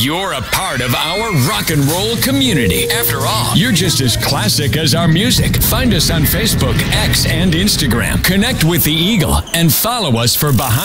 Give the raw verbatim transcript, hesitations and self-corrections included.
You're a part of our rock and roll community. After all, you're just as classic as our music. Find us on Facebook, X, and Instagram. Connect with the Eagle and follow us for behind